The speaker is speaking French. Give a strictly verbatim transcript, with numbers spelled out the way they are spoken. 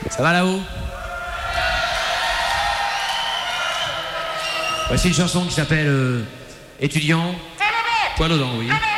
Ça va là-haut? Voici une chanson qui s'appelle euh, Étudiant. Poil aux dents, oui.